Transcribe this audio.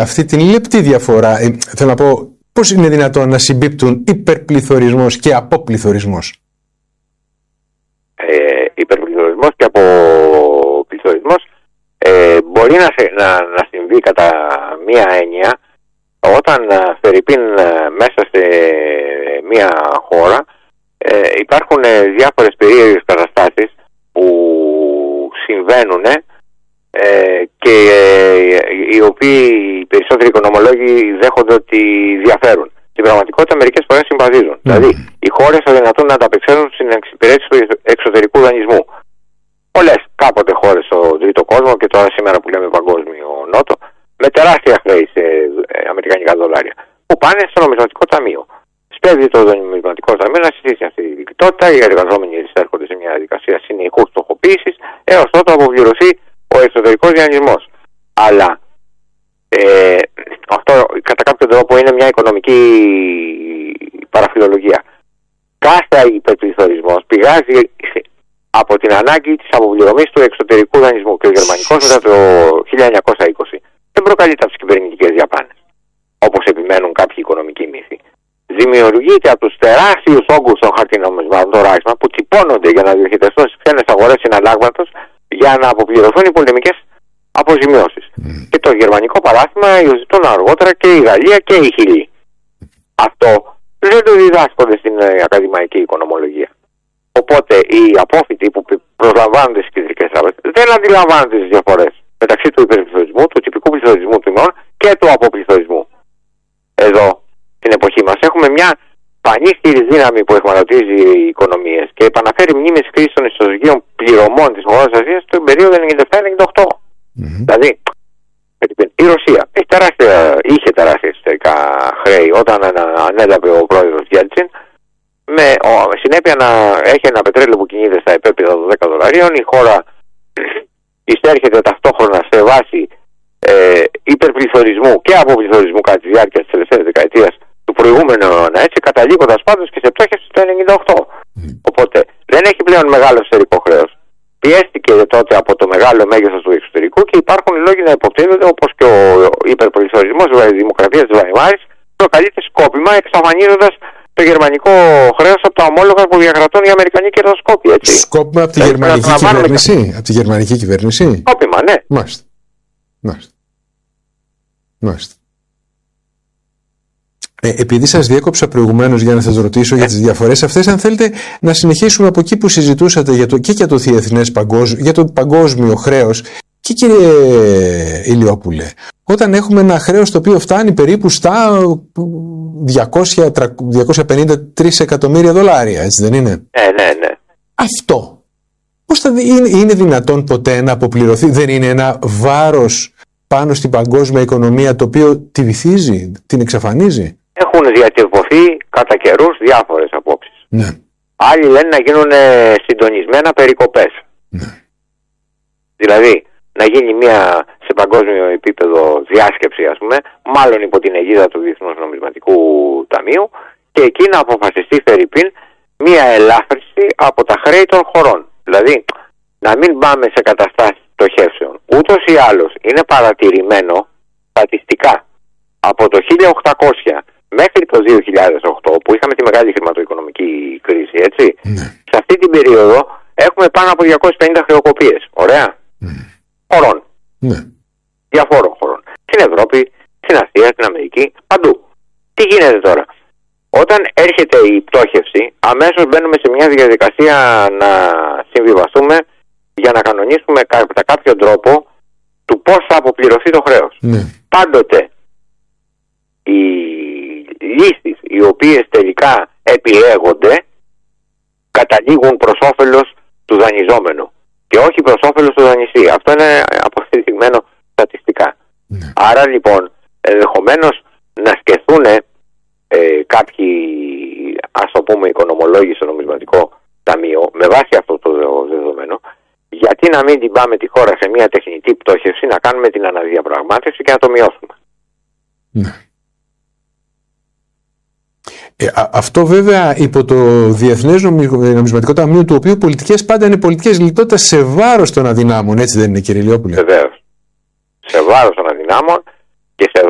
αυτή την λεπτή διαφορά, θέλω να πω, πώς είναι δυνατόν να συμπίπτουν υπερπληθωρισμός και αποπληθωρισμός? Υπερπληθωρισμός και αποπληθωρισμός μπορεί να συμβεί κατά μία έννοια όταν φερειπίν μέσα σε μία χώρα υπάρχουν διάφορες περίεργες καταστάσεις που συμβαίνουν και οι οποίοι οι περισσότεροι οικονομολόγοι δέχονται ότι διαφέρουν. Στην πραγματικότητα μερικές φορές συμπαθίζουν. Δηλαδή οι χώρες αδυνατούν να ανταπεξέλθουν στην εξυπηρέτηση του εξωτερικού δανεισμού. Πολλές κάποτε χώρες στον τρίτο κόσμο και τώρα σήμερα που λέμε παγκόσμιο νότο, με τεράστια χρέη σε αμερικανικά δολάρια, που πάνε στο νομισματικό ταμείο. Σπέβδει το νομισματικό ταμείο να συστήσει αυτή τη λιτότητα, οι εργαζόμενοι εισέρχονται σε μια διαδικασία συνεχούς στοχοποίησης, έως τότε αποπληρωθεί ο εξωτερικός δανεισμός. Αλλά αυτό κατά κάποιο τρόπο είναι μια οικονομική παραφιλολογία. Κάθε υπερπληθωρισμός πηγάζει από την ανάγκη της αποπληρωμής του εξωτερικού δανεισμού και ο γερμανικός μετά το 1920 δεν προκαλείται από τις κυβερνητικές διαπάνες, όπως επιμένουν κάποιοι οικονομικοί μύθοι. Δημιουργείται από τους τεράστιους όγκους των χαρτινομισμάτων, το Reichsmark, που τυπώνονται για να διοχετευτούν στις ξένες αγορές συναλλάγματος για να αποπληρωθούν οι πολεμικές αποζημιώσεις. Και το γερμανικό παράθυμα υιοθετούν αργότερα και η Γαλλία και η Χιλή. Αυτό δεν το διδάσκονται στην ακαδημαϊκή οικονομολογία. Οπότε οι απόφοιτοι που προσλαμβάνονται στις κεντρικές τράπεζες δεν αντιλαμβάνονται τις διαφορές μεταξύ του υπερπληθωρισμού, του τυπικού πληθωρισμού τιμών και του αποπληθωρισμού. Εδώ, στην εποχή μας, έχουμε μια πανίσχυρη δύναμη που εχμαλωτίζει οι οικονομίες και επαναφέρει μνήμες κρίσης των ισοζυγίων πληρωμών της χώρας Ασίας στην περίοδο 97-98. Δηλαδή, η Ρωσία είχε τεράστια εσωτερικά χρέη όταν ανέλαβε ο πρόεδρος Γέλτσιν, με συνέπεια να έχει ένα πετρέλαιο που κινείται στα επίπεδα των $10. Η χώρα εισέρχεται ταυτόχρονα σε βάση υπερπληθωρισμού και αποπληθωρισμού κατά τη διάρκεια της τελευταίας δεκαετίας του προηγούμενου αιώνα, έτσι, καταλήγοντας πάντως και σε πτώχευση το 1998. Οπότε δεν έχει πλέον μεγάλο εσωτερικό χρέος. Πιέστηκε τότε από το μεγάλο μέγεθος του εξωτερικού και υπάρχουν λόγοι να υποπτεύονται, όπως και ο υπερπληθωρισμός της Δημοκρατίας της Βαϊμάρης προκαλείται σκόπιμα εξαφανίζοντας το γερμανικό χρέος από τα ομόλογα που διακρατούν οι Αμερικανοί κερδοσκόποι. Σκόπιμα από τη γερμανική κυβέρνηση. Από τη γερμανική κυβέρνηση. Σκόπιμα, ναι. Μάλιστα. Επειδή σας διέκοψα προηγουμένως για να σας ρωτήσω για τις διαφορές αυτές, αν θέλετε να συνεχίσουμε από εκεί που συζητούσατε και για το διεθνές για το παγκόσμιο χρέος. Και κύριε Ηλιόπουλε, όταν έχουμε ένα χρέος το οποίο φτάνει περίπου στα 253 εκατομμύρια δολάρια, έτσι δεν είναι? Ναι. Αυτό πώς είναι δυνατόν ποτέ να αποπληρωθεί? Δεν είναι ένα βάρος πάνω στην παγκόσμια οικονομία το οποίο τη βυθίζει, την εξαφανίζει? Έχουν διατυπωθεί κατά καιρούς διάφορες απόψεις. Ναι. Άλλοι λένε να γίνουν συντονισμένα περικοπές. Ναι. Δηλαδή να γίνει μια σε παγκόσμιο επίπεδο διάσκεψη, ας πούμε, μάλλον υπό την αιγίδα του Διεθνούς Νομισματικού Ταμείου, και εκεί να αποφασιστεί φερειπίν μια ελάφρυνση από τα χρέη των χωρών. Δηλαδή να μην πάμε σε καταστάσεις πτωχεύσεων. Ούτως ή άλλως είναι παρατηρημένο στατιστικά από το 1800 μέχρι το 2008 που είχαμε τη μεγάλη χρηματοοικονομική κρίση, έτσι. Σε αυτή την περίοδο έχουμε πάνω από 250 χρεοκοπίες. Ωραία. Χωρών. Διαφόρων χωρών. Στην Ευρώπη, στην Ασία, στην Αμερική, παντού. Τι γίνεται τώρα? Όταν έρχεται η πτώχευση, αμέσως μπαίνουμε σε μια διαδικασία να συμβιβαστούμε για να κανονίσουμε κατά κάποιο τρόπο του πώς θα αποπληρωθεί το χρέος. Πάντοτε οι λύσεις οι οποίες τελικά επιλέγονται καταλήγουν προς όφελος του δανειζόμενου και όχι προς όφελος του δανειστή. Αυτό είναι αποδεδειγμένο στατιστικά. Άρα λοιπόν ενδεχομένως να σκεφτούν κάποιοι, ας το πούμε, οικονομολόγοι στο νομισματικό ταμείο με βάση αυτό το δεδομένο, γιατί να μην την πάμε τη χώρα σε μια τεχνητή πτώχευση, να κάνουμε την αναδιαπραγμάτευση και να το μειώσουμε. Αυτό βέβαια υπό το Διεθνές Νομισματικό Ταμείο, του οποίου πολιτικές πάντα είναι πολιτικές λιτότητας σε βάρος των αδυνάμων, έτσι δεν είναι, κύριε Ηλιόπουλε? Βεβαίως. Σε βάρος των αδυνάμων και σε